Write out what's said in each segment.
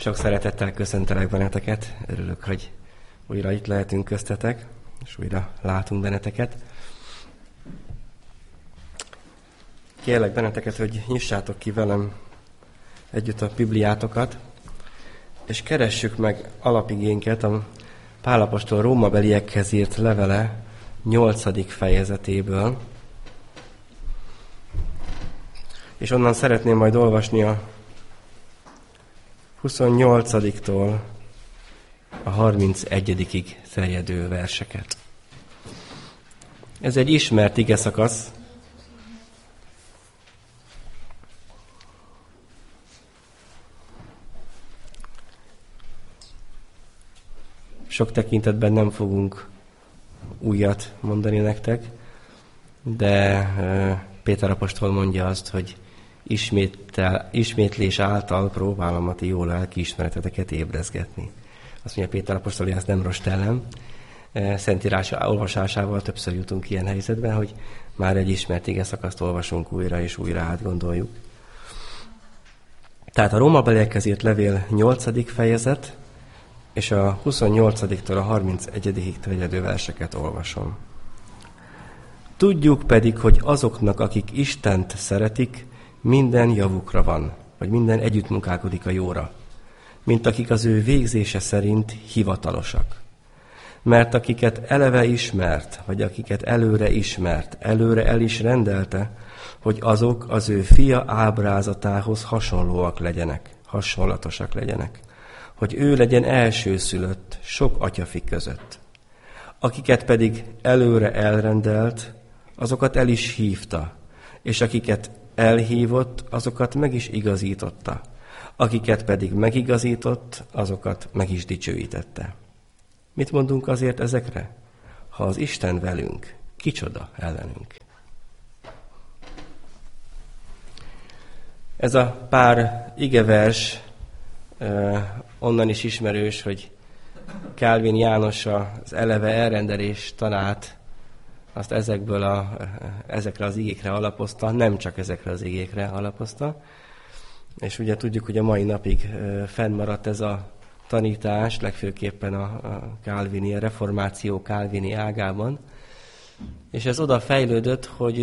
Sok szeretettel köszöntelek benneteket. Örülök, hogy újra itt lehetünk köztetek, és újra látunk benneteket. Kérlek benneteket, hogy nyissátok ki velem együtt a Bibliátokat, és keressük meg alapigénket a Pál apostol rómabeliekhez írt levele 8. fejezetéből. És onnan szeretném majd olvasni a 28-tól a 31-ig terjedő verseket. Ez egy ismert igeszakasz. Sok tekintetben nem fogunk újat mondani nektek, de Péter apostol mondja azt, hogy ismétlés által próbálom a ti jó lelkiismereteteket ébrezgetni. Azt mondja Péter apostol, hogy ezt nem rostellem. Szentírás olvasásával többször jutunk ilyen helyzetben, hogy már egy ismert igeszakaszt olvasunk újra és újra átgondoljuk. Tehát a rómabeliekhez írt levél 8. fejezet, és a 28-től a 31-ig terjedő verseket olvasom. Tudjuk pedig, hogy azoknak, akik Istent szeretik, minden javukra van, vagy minden együttmunkálkodik a jóra, mint akik az ő végzése szerint hivatalosak. Mert akiket eleve ismert, vagy akiket előre ismert, előre el is rendelte, hogy azok az ő fia ábrázatához hasonlatosak legyenek, hogy ő legyen elsőszülött sok atyafi között. Akiket pedig előre elrendelt, azokat el is hívta, és akiket elhívott, azokat meg is igazította. Akiket pedig megigazított, azokat meg is dicsőítette. Mit mondunk azért ezekre? Ha az Isten velünk, kicsoda ellenünk? Ez a pár igevers onnan is ismerős, hogy Kálvin János az eleve elrendelés tanát azt ezekre az igékre alapozta, nem csak ezekre az igékre alapozta. És ugye tudjuk, hogy a mai napig fennmaradt ez a tanítás, legfőképpen a kálvini, a reformáció kálvini ágában. És ez oda fejlődött, hogy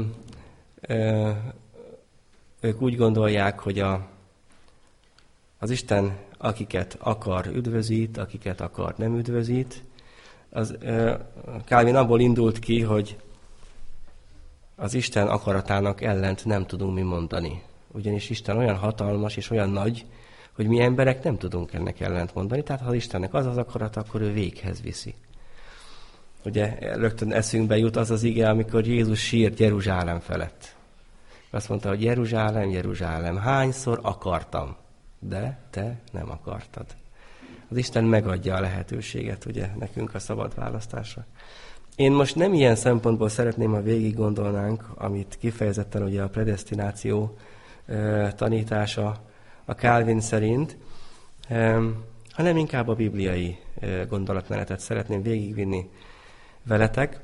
ők úgy gondolják, hogy az Isten akiket akar üdvözít, akiket akar nem üdvözít. Kálvin abból indult ki, hogy az Isten akaratának ellent nem tudunk mi mondani. Ugyanis Isten olyan hatalmas és olyan nagy, hogy mi emberek nem tudunk ennek ellent mondani. Tehát ha az Istennek az akarata, akkor ő véghez viszi. Ugye rögtön eszünkbe jut az az ige, amikor Jézus sírt Jeruzsálem felett. Azt mondta, hogy Jeruzsálem, Jeruzsálem, hányszor akartam, de te nem akartad. Az Isten megadja a lehetőséget, ugye, nekünk a szabad választásra. Én most nem ilyen szempontból szeretném, ha végig gondolnánk, amit kifejezetten ugye a predesztináció tanítása a Kálvin szerint, hanem inkább a bibliai gondolatmenetet szeretném végigvinni veletek.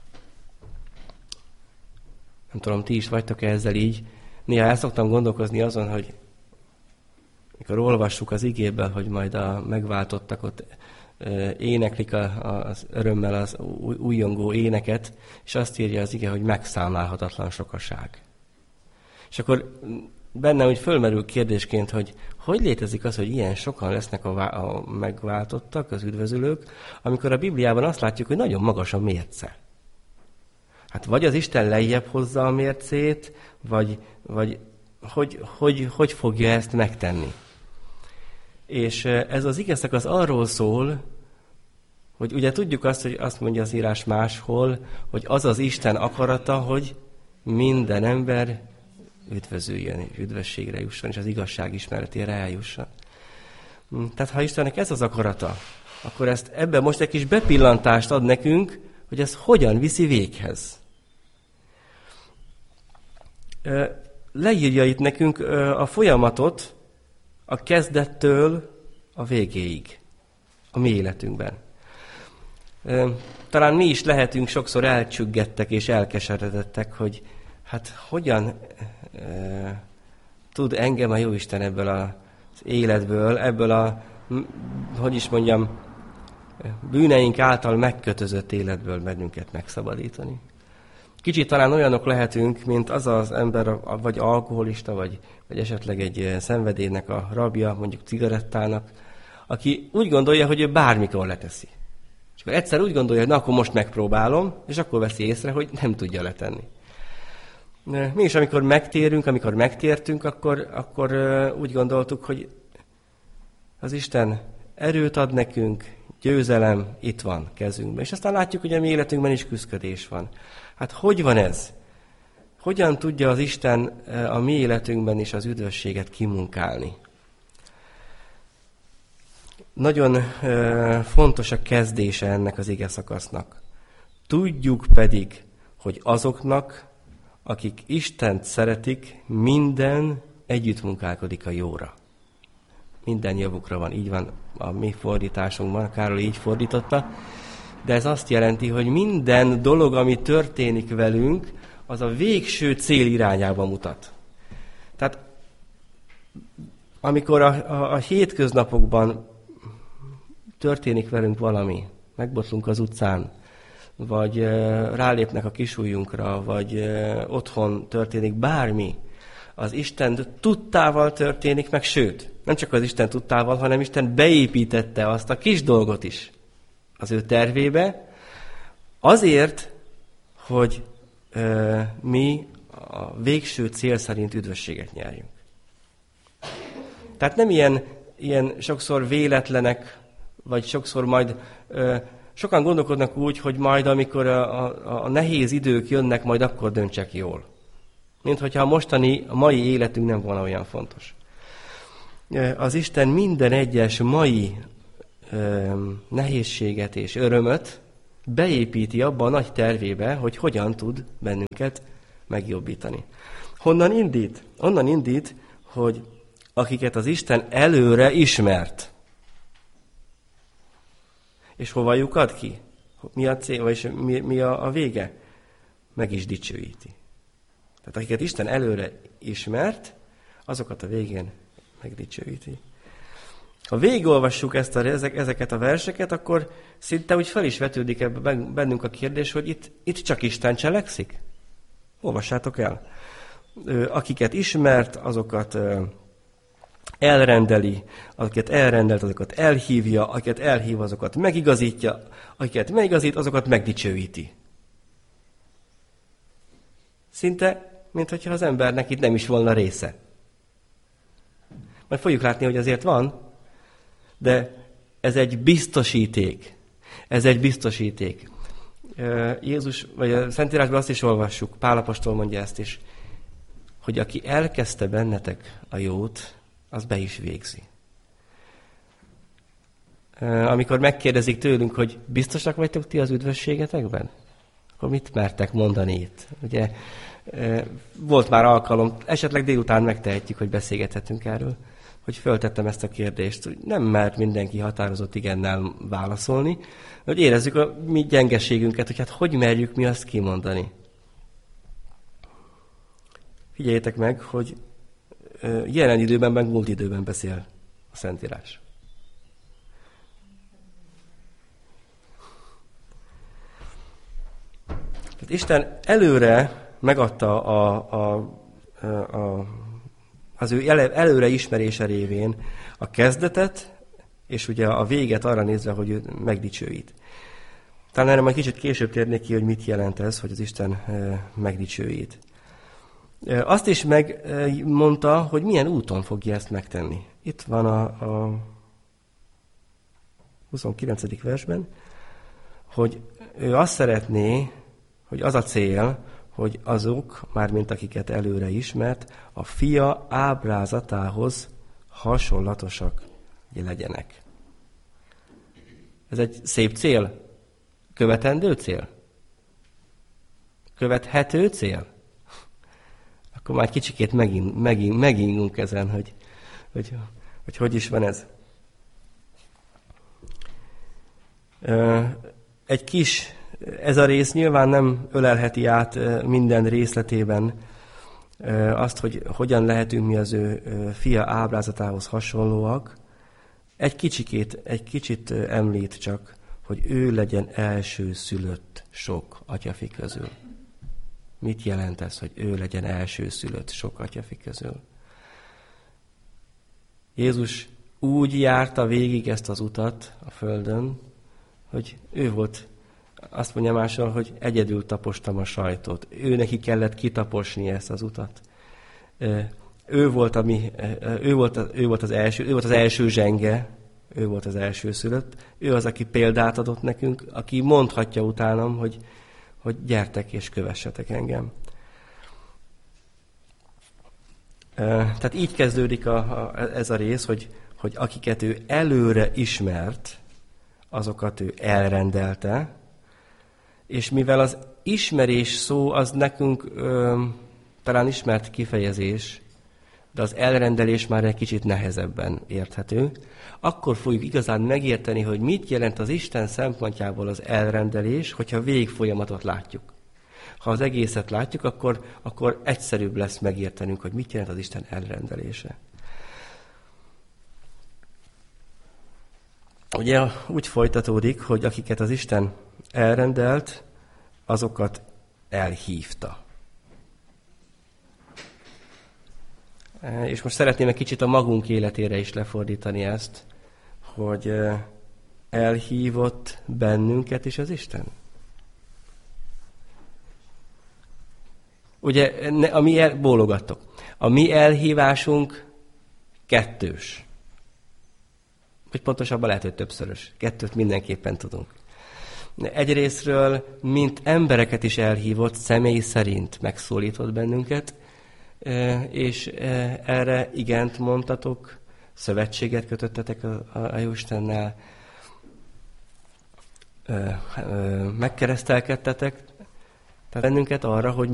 Nem tudom, ti is vagytok ezzel így. Néha el szoktam gondolkozni azon, hogy mikor olvassuk az igéből, hogy majd a megváltottak ott éneklik az örömmel az újongó éneket, és azt írja az ige, hogy megszámlálhatatlan sokaság. És akkor bennem úgy fölmerül kérdésként, hogy létezik az, hogy ilyen sokan lesznek a megváltottak, az üdvözülők, amikor a Bibliában azt látjuk, hogy nagyon magas a mérce. Hát vagy az Isten lejjebb hozza a mércét, vagy hogy fogja ezt megtenni. És ez az igeszakasz arról szól, hogy ugye tudjuk azt, hogy azt mondja az írás máshol, hogy az az Isten akarata, hogy minden ember üdvözüljön, üdvösségre jusson, és az igazság ismeretére eljusson. Tehát ha Istennek ez az akarata, akkor ebben most egy kis bepillantást ad nekünk, hogy ez hogyan viszi véghez. Leírja itt nekünk a folyamatot a kezdettől a végéig, a mi életünkben. Talán mi is lehetünk sokszor elcsüggettek és elkeseredettek, hogy hát hogyan tud engem a Jóisten ebből életből, ebből a, hogy is mondjam, bűneink által megkötözött életből bennünket megszabadítani. Kicsit talán olyanok lehetünk, mint az az ember, vagy alkoholista, vagy esetleg egy szenvedélynek a rabja, mondjuk cigarettának, aki úgy gondolja, hogy ő bármikor leteszi. És akkor egyszer úgy gondolja, hogy na, akkor most megpróbálom, és akkor veszi észre, hogy nem tudja letenni. Mi is, amikor megtérünk, amikor megtértünk, akkor úgy gondoltuk, hogy az Isten erőt ad nekünk, győzelem itt van kezünkben. És aztán látjuk, hogy a mi életünkben is küszködés van. Hát hogy van ez? Hogyan tudja az Isten a mi életünkben is az üdvösséget kimunkálni? Nagyon fontos a kezdése ennek az igeszakasznak. Tudjuk pedig, hogy azoknak, akik Istent szeretik, minden együttmunkálkodik a jóra. Minden javukra van, így van a mi fordításunkban, Károly így fordította, de ez azt jelenti, hogy minden dolog, ami történik velünk, az a végső cél irányába mutat. Tehát amikor a hétköznapokban történik velünk valami, megbotlunk az utcán, vagy rálépnek a kisujjunkra, vagy otthon történik bármi, az Isten tudtával történik meg, sőt, nem csak az Isten tudtával, hanem Isten beépítette azt a kis dolgot is az ő tervébe, azért, hogy mi a végső cél szerint üdvösséget nyerjünk. Tehát nem ilyen sokszor véletlenek, vagy sokszor majd sokan gondolkodnak úgy, hogy majd amikor a nehéz idők jönnek, majd akkor döntsek jól. Mint hogyha a mai életünk nem volna olyan fontos. Az Isten minden egyes mai nehézséget és örömöt beépíti abba a nagy tervébe, hogy hogyan tud bennünket megjobbítani. Honnan indít? Onnan indít, hogy akiket az Isten előre ismert. És hova lyukad ki? Mi a cél, vagy mi a vége? Meg is dicsőíti. Tehát akiket Isten előre ismert, azokat a végén megdicsőíti. Ha végigolvassuk ezeket a verseket, akkor szinte úgy fel is vetődik ebbe bennünk a kérdés, hogy itt csak Isten cselekszik. Olvassátok el. Akiket ismert, azokat elrendeli, akiket elrendelt, azokat elhívja, akiket elhív, azokat megigazítja, akiket megigazít, azokat megdicsőíti. Szinte, mintha az embernek itt nem is volna része. Majd fogjuk látni, hogy azért van, de ez egy biztosíték. Ez egy biztosíték. Jézus, vagy a Szentírásban azt is olvassuk, Pál apostol mondja ezt is, hogy aki elkezdte bennetek a jót, az be is végzi. Amikor megkérdezik tőlünk, hogy biztosak vagytok ti az üdvösségetekben, akkor mit mertek mondani itt? Ugye volt már alkalom, esetleg délután megtehetjük, hogy beszélgethetünk erről, hogy föltettem ezt a kérdést, hogy nem mert mindenki határozott igennel válaszolni, hogy érezzük a mi gyengeségünket, hogy hát hogy merjük mi azt kimondani. Figyeljétek meg, hogy jelen időben, meg múlt időben beszél a Szentírás. Tehát Isten előre megadta az ő előre ismerése révén a kezdetet, és ugye a véget arra nézve, hogy ő megdicsőít. Talán erre majd kicsit később térnék ki, hogy mit jelent ez, hogy az Isten megdicsőít. Azt is megmondta, hogy milyen úton fogja ezt megtenni. Itt van a 29. versben, hogy ő azt szeretné, hogy az a cél, hogy azok, mármint akiket előre ismert, a fia ábrázatához hasonlatosak legyenek. Ez egy szép cél? Követendő cél? Követhető cél? Akkor már kicsikét megingunk ezen, hogy is van ez. Ez a rész nyilván nem ölelheti át minden részletében azt, hogy hogyan lehetünk mi az ő fia ábrázatához hasonlóak, egy kicsit említ csak, hogy ő legyen elsőszülött sok atyafi közül. Mit jelent ez, hogy ő legyen elsőszülött sok atyafi közül? Jézus úgy járta végig ezt az utat a földön, hogy ő volt, azt mondja máshol, hogy egyedül tapostam a sajtot. Ő neki kellett kitaposni ezt az utat. Ő volt az első zsenge, ő volt az elsőszülött, ő az, aki példát adott nekünk, aki mondhatja utánam, hogy gyertek és kövessetek engem. Tehát így kezdődik ez a rész, hogy akiket ő előre ismert, azokat ő elrendelte, és mivel az ismerés szó az nekünk talán ismert kifejezés, de az elrendelés már egy kicsit nehezebben érthető, akkor fogjuk igazán megérteni, hogy mit jelent az Isten szempontjából az elrendelés, hogyha végigfolyamatot látjuk. Ha az egészet látjuk, akkor egyszerűbb lesz megértenünk, hogy mit jelent az Isten elrendelése. Ugye úgy folytatódik, hogy akiket az Isten elrendelt, azokat elhívta. És most szeretném egy kicsit a magunk életére is lefordítani ezt, hogy elhívott bennünket is az Isten. Ugye, bólogattok. A mi elhívásunk kettős. Vagy pontosabban lehet, hogy többszörös. Kettőt mindenképpen tudunk. Egyrészről, mint embereket is elhívott, személy szerint megszólított bennünket, és erre igent mondtatok, szövetséget kötöttetek a Jóistennel, megkeresztelkedtetek, tehát bennünket arra, hogy